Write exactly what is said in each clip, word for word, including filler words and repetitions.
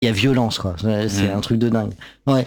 Il y a violence, quoi. C'est mmh. un truc de dingue. Ouais.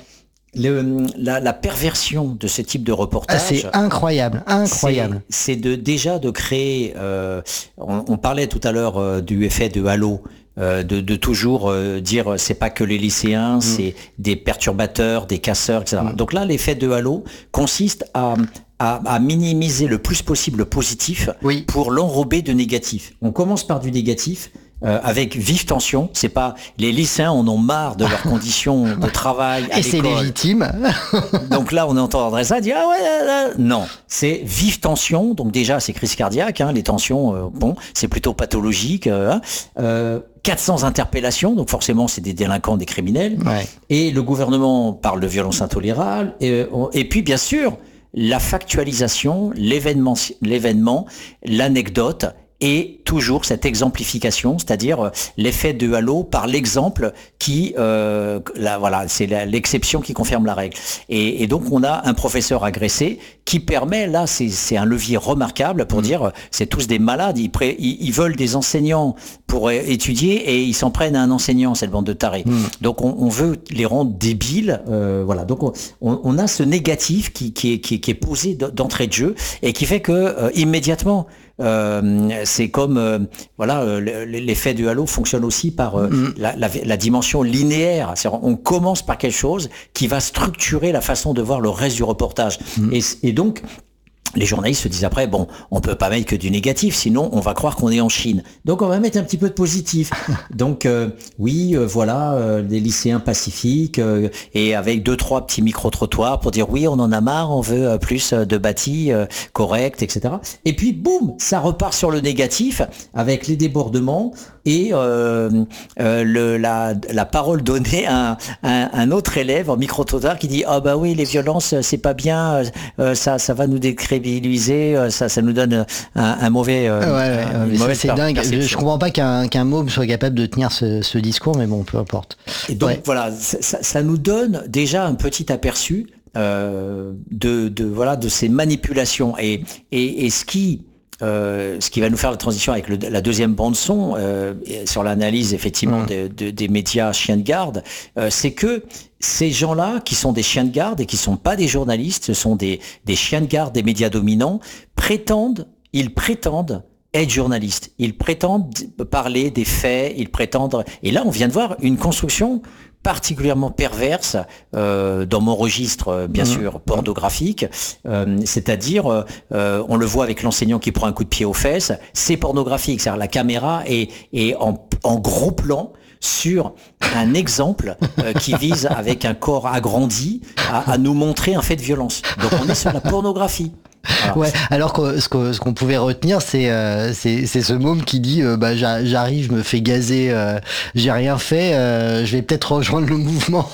Le, la, la perversion de ce type de reportage, ah, c'est incroyable, incroyable. C'est de déjà de créer. Euh, on, on parlait tout à l'heure euh, du effet de halo, euh, de, de toujours euh, dire c'est pas que les lycéens, mmh. c'est des perturbateurs, des casseurs, et cetera. Mmh. Donc là, l'effet de halo consiste à À, à minimiser le plus possible le positif oui. pour l'enrober de négatif. On commence par du négatif. Euh, avec vive tension, c'est pas les lycéens en ont marre de leurs conditions de travail à et c'est légitime. Donc là, on entendrait ça, dire ah ouais, là, là. Non, c'est vive tension. Donc déjà, c'est crise cardiaque, hein, les tensions. Euh, bon, c'est plutôt pathologique. Euh, euh, quatre cents interpellations, donc forcément, c'est des délinquants, des criminels. Ouais. Et le gouvernement parle de violence intolérable. Et, et puis, bien sûr, la factualisation, l'événement, l'événement, l'anecdote. Et toujours cette exemplification, c'est-à-dire l'effet de halo par l'exemple qui, euh, là, voilà, c'est la, l'exception qui confirme la règle. Et, et donc on a un professeur agressé qui permet, là, c'est, c'est un levier remarquable pour mmh. dire, c'est tous des malades, ils, pré, ils, ils veulent des enseignants pour étudier et ils s'en prennent à un enseignant, cette bande de tarés. Mmh. Donc on, on veut les rendre débiles, euh, voilà. Donc on, on a ce négatif qui, qui, est, qui, qui est posé d'entrée de jeu et qui fait que euh, immédiatement. Euh, c'est comme euh, voilà euh, l'effet du halo fonctionne aussi par euh, mmh. la, la, la dimension linéaire. C'est-à-dire, on commence par quelque chose qui va structurer la façon de voir le reste du reportage. Mmh. Et, et donc les journalistes se disent après, bon, on peut pas mettre que du négatif, sinon on va croire qu'on est en Chine. Donc on va mettre un petit peu de positif. Donc euh, oui, euh, voilà, euh, des lycéens pacifiques euh, et avec deux trois petits micro-trottoirs pour dire oui, on en a marre, on veut euh, plus de bâtis euh, corrects, et cetera. Et puis boum, ça repart sur le négatif avec les débordements et euh, euh, le, la, la parole donnée à un, à un autre élève en micro-trottoir qui dit ah oh bah oui, les violences c'est pas bien, euh, ça ça va nous décrédibiliser. Ça, ça nous donne un, un mauvais. Euh, ouais, un, mais ça, c'est dingue. Je, je comprends pas qu'un, qu'un môme soit capable de tenir ce, ce discours, mais bon, peu importe. Et donc ouais. voilà, ça, ça nous donne déjà un petit aperçu euh, de, de voilà de ces manipulations et et, et ce qui Euh, ce qui va nous faire la transition avec le, la deuxième bande son euh, sur l'analyse effectivement mmh. de, de, des médias chiens de garde, euh, c'est que ces gens-là qui sont des chiens de garde et qui sont pas des journalistes, ce sont des, des chiens de garde des médias dominants, prétendent, ils prétendent être journalistes, ils prétendent parler des faits, ils prétendent, et là on vient de voir une construction particulièrement perverse euh, dans mon registre, bien mmh. sûr, pornographique, euh, c'est-à-dire, euh, on le voit avec l'enseignant qui prend un coup de pied aux fesses, c'est pornographique, c'est-à-dire la caméra est, est en, en gros plan sur un exemple euh, qui vise, avec un corps agrandi, à, à nous montrer un fait de violence. Donc on est sur la pornographie. Alors, ouais, alors que ce, que, ce qu'on pouvait retenir, c'est, euh, c'est, c'est ce môme qui dit euh, bah, j'arrive, je me fais gazer, euh, j'ai rien fait, euh, je vais peut-être rejoindre le mouvement.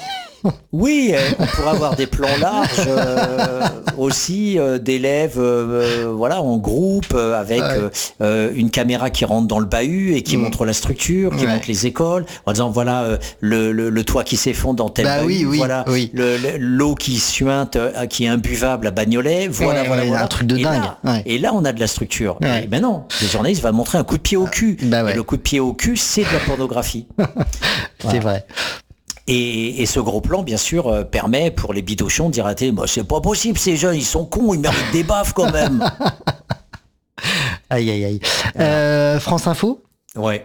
Oui, on pourrait avoir des plans larges euh, aussi euh, d'élèves, euh, voilà, en groupe euh, avec ouais. euh, une caméra qui rentre dans le bahut et qui mmh. montre la structure, qui ouais. montre les écoles, en disant voilà euh, le, le, le toit qui s'effondre dans tel bah, bahut, oui, oui, voilà oui. Le, le, l'eau qui suinte, euh, qui est imbuvable à Bagnolet, voilà, ouais, voilà, ouais, voilà. Un truc de et dingue. Là, ouais. Et là, on a de la structure. Ouais. Et ben non, le journaliste va montrer un coup de pied au cul. Bah, ouais. Et le coup de pied au cul, c'est de la pornographie. C'est voilà. vrai. Et, et ce gros plan, bien sûr, euh, permet pour les bidochons de dire à la télé, bah, c'est pas possible, ces jeunes, ils sont cons, ils méritent des baffes quand même. Aïe, aïe, aïe. Euh, France Info ? Ouais.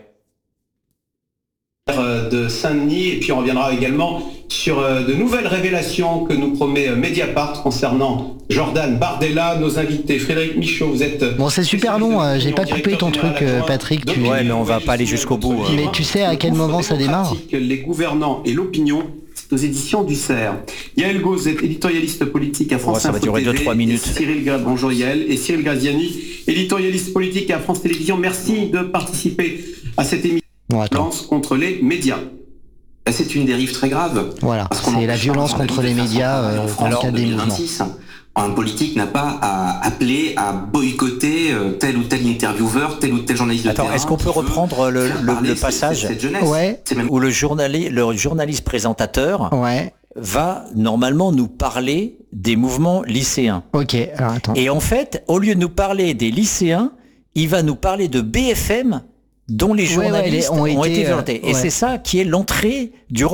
De Saint-Denis, et puis on reviendra également sur de nouvelles révélations que nous promet Mediapart concernant Jordan Bardella. Nos invités, Frédéric Michaud, vous êtes... Bon, c'est super long, euh, j'ai pas coupé ton truc, euh, Patrick. Tu... Ouais, mais on va pas aller jusqu'au bout. Hein. Mais tu sais à quel moment ça démarre ? Les gouvernants et l'opinion, c'est aux éditions du Cerf. Yael Gauz est éditorialiste politique à France ouais, ça Info va durer deux trois minutes. Cyril Gra... Bonjour Yael. Et Cyril Graziani, éditorialiste politique à France Télévisions. Merci de participer à cette émission. Bon, Violence contre les médias. C'est une dérive très grave. Voilà, c'est la violence contre les médias euh, dans le cadre des mouvements. Un politique n'a pas à appeler à boycotter tel ou tel intervieweur, tel ou tel journaliste de Attends, terrain. Est-ce qu'on peut reprendre le, le, le passage ouais. même... où le, journali... le journaliste présentateur ouais. va normalement nous parler des mouvements lycéens. Ok, alors attends. Et en fait, au lieu de nous parler des lycéens, il va nous parler de B F M dont les Ouais, ouais, journalistes les- ont ont, été, été euh, violentés. Et ouais. c'est ça qui est l'entrée du